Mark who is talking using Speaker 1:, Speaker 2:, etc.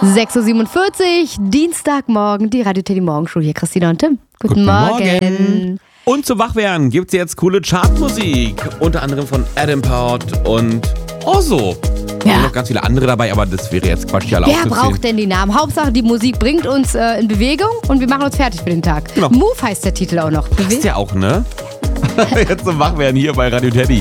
Speaker 1: 6.47 Uhr, Dienstagmorgen, die Radio Teddy Morgenshow. Hier Christina und Tim. Guten Morgen.
Speaker 2: Und zum Wachwerden gibt es jetzt coole Chartmusik. Unter anderem von Adam Part und Ozo.
Speaker 1: Ja.
Speaker 2: Und noch ganz viele andere dabei, aber das wäre jetzt Quatsch, die alle
Speaker 1: Wer
Speaker 2: aufzuzählen.
Speaker 1: braucht denn die Namen? Hauptsache, die Musik bringt uns in Bewegung und wir machen uns fertig für den Tag.
Speaker 2: Genau.
Speaker 1: Move heißt der Titel auch noch.
Speaker 2: Passt ja auch, ne? Jetzt zum Wachwerden hier bei Radio Teddy.